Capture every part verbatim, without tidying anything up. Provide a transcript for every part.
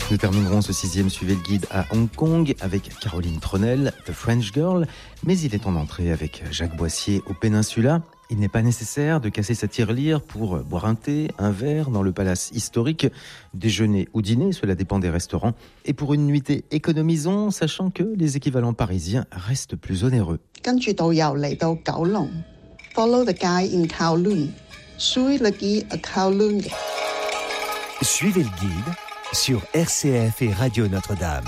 Nous terminerons ce sixième Suivez le guide à Hong Kong avec Caroline Tronel, The French Girl, mais il est en entrée avec Jacques Boissier au Péninsula. Il n'est pas nécessaire de casser sa tirelire pour boire un thé, un verre dans le palace historique, déjeuner ou dîner, cela dépend des restaurants. Et pour une nuitée, économisons, sachant que les équivalents parisiens restent plus onéreux. 跟住導遊嚟到九龍 ，follow the guide in Kowloon， suivre le guide à Kowloon。 Suivez le guide sur R C F et Radio Notre-Dame.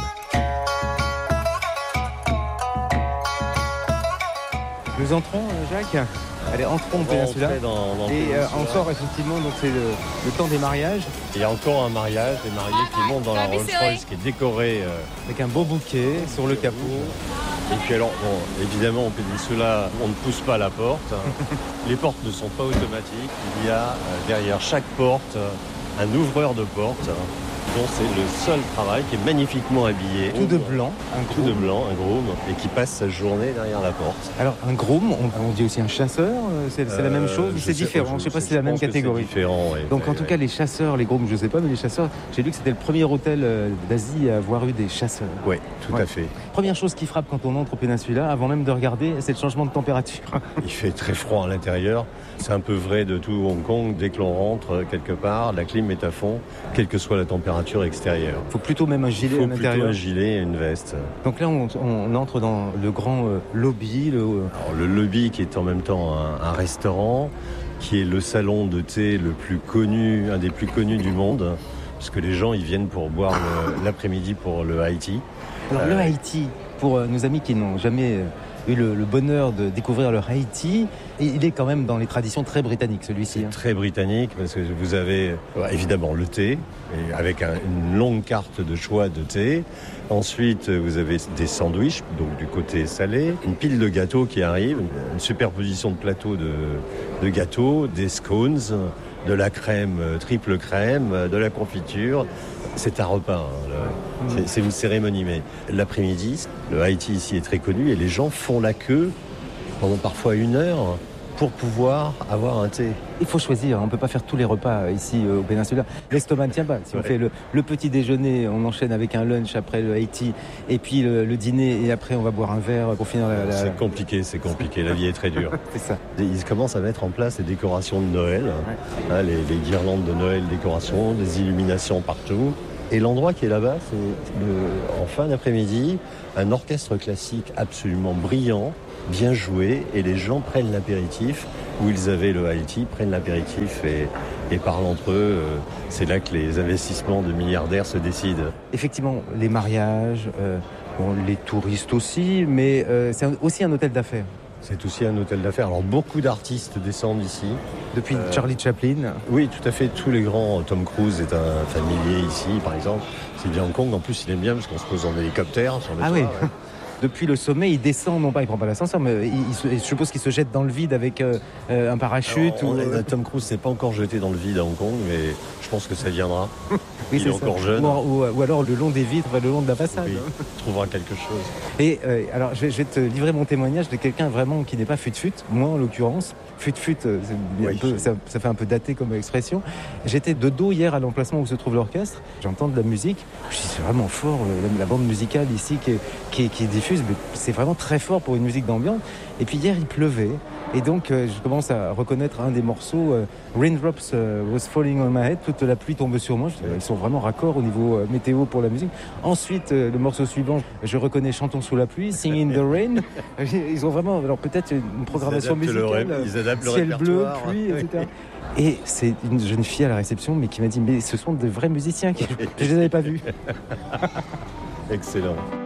Nous entrons, Jacques. Allez, entrons au Péninsula. Dans, dans et euh, encore, effectivement, donc c'est le, le temps des mariages. Il y a encore un mariage, des mariés qui montent dans la Rolls-Royce qui est décorée. Euh... Avec un beau bouquet sur le capot. Et puis alors, bon, évidemment, au Péninsula, on ne pousse pas la porte. Les portes ne sont pas automatiques. Il y a euh, derrière chaque porte un ouvreur de porte. Donc c'est le seul travail qui est magnifiquement habillé. Tout de blanc, un Tout de blanc, un groom, et qui passe sa journée derrière la porte. Alors un groom, on, on dit aussi un chasseur, c'est, c'est euh, la même chose, c'est différent, je ne sais pas si c'est la même catégorie. C'est différent, oui. Donc en oui, tout oui. cas les chasseurs, les grooms, je ne sais pas, mais les chasseurs, j'ai lu que c'était le premier hôtel d'Asie à avoir eu des chasseurs. Oui, tout ouais. à fait. Première chose qui frappe quand on entre au Péninsula, avant même de regarder, c'est le changement de température. Il fait très froid à l'intérieur. C'est un peu vrai de tout Hong Kong. Dès que l'on rentre quelque part, la clim est à fond, quelle que soit la température extérieure. Il faut plutôt même un gilet Il faut à l'intérieur. plutôt un gilet et une veste. Donc là, on, on entre dans le grand euh, lobby. Le... Alors, le lobby qui est en même temps un, un restaurant, qui est le salon de thé le plus connu, un des plus connus du monde, parce que les gens ils viennent pour boire le, l'après-midi pour le high tea. Alors euh, le high tea, pour euh, nos amis qui n'ont jamais euh, eu le, le bonheur de découvrir le high tea, il est quand même dans les traditions très britanniques, celui-ci. C'est hein. très britannique, parce que vous avez ouais, évidemment le thé, et avec un, une longue carte de choix de thé. Ensuite, vous avez des sandwichs, donc du côté salé, une pile de gâteaux qui arrive, une superposition de plateaux de, de gâteaux, des scones, de la crème, triple crème, de la confiture. C'est un repas, hein, le, c'est, c'est une cérémonie, mais l'après-midi, le high tea ici est très connu et les gens font la queue pendant parfois une heure pour pouvoir avoir un thé. Il faut choisir, on ne peut pas faire tous les repas ici au Péninsula. L'estomac ne tient pas. Si ouais. on fait le, le petit déjeuner, on enchaîne avec un lunch après le high tea, et puis le, le dîner, et après on va boire un verre pour finir la... la... C'est compliqué, c'est compliqué, la vie est très dure. C'est ça. Ils commencent à mettre en place les décorations de Noël, ouais. hein, les, les guirlandes de Noël, décorations, des illuminations partout. Et l'endroit qui est là-bas, c'est le, en fin d'après-midi, un orchestre classique absolument brillant, bien joué, et les gens prennent l'apéritif, où ils avaient le high tea, prennent l'apéritif et, et parlent entre eux. C'est là que les investissements de milliardaires se décident. Effectivement, les mariages, euh, bon, les touristes aussi, mais euh, c'est aussi un hôtel d'affaires. C'est aussi un hôtel d'affaires. Alors beaucoup d'artistes descendent ici. Depuis euh, Charlie Chaplin. Oui, tout à fait. Tous les grands. Tom Cruise est un familier ici, par exemple. C'est bien Hong Kong. En plus, il aime bien parce qu'on se pose en hélicoptère sur le ah toit. oui. Ouais. Depuis le sommet, il descend, non pas, il prend pas l'ascenseur, mais il, il, je suppose qu'il se jette dans le vide avec euh, un parachute. Alors, ou... on, Tom Cruise s'est pas encore jeté dans le vide à Hong Kong, mais je pense que ça viendra. oui, il est, est encore jeune. Ou, ou, ou alors le long des vitres, le long de la façade. Oui, il trouvera quelque chose. Et euh, alors, je vais, je vais te livrer mon témoignage de quelqu'un vraiment qui n'est pas fut-fut, moi en l'occurrence. Fut-fut, oui. ça, ça fait un peu daté comme expression. J'étais de dos hier à l'emplacement où se trouve l'orchestre. J'entends de la musique. Je dis, c'est vraiment fort, la, la bande musicale ici qui, qui, qui diffuse. Mais c'est vraiment très fort pour une musique d'ambiance. Et puis hier, il pleuvait. Et donc, euh, je commence à reconnaître un des morceaux, euh, Raindrops uh, was falling on my head, toute la pluie tombe sur moi. Je dis, bah, ils sont vraiment raccords au niveau euh, météo pour la musique. Ensuite, euh, le morceau suivant, je reconnais Chantons sous la pluie, Sing in the Rain. Ils ont vraiment, alors peut-être une programmation ils musicale, le, ils adaptent le ciel bleu, pluie, oui. et cetera. Et c'est une jeune fille à la réception, mais qui m'a dit, mais ce sont de vrais musiciens, qui... je ne les avais pas vus. Excellent.